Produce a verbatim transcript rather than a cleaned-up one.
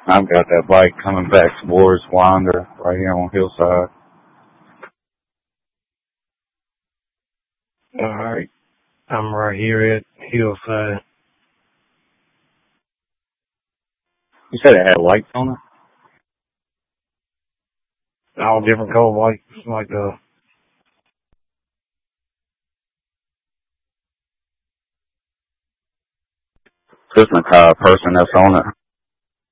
I've got that bike coming back towards Winder right here on Hillside. Alright. I'm right here at Hillside. You said it had lights on it? All different color lights, like uh Just the kind of person that's on it.